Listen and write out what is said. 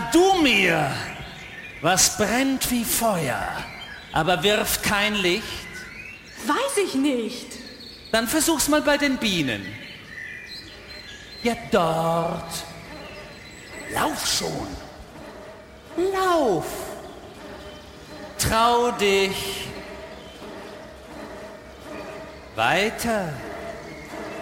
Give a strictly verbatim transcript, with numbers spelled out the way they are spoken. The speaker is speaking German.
du mir, was brennt wie Feuer, aber wirft kein Licht? Weiß ich nicht. Dann versuch's mal bei den Bienen. Ja, dort. Lauf schon. Lauf. Trau dich. Weiter.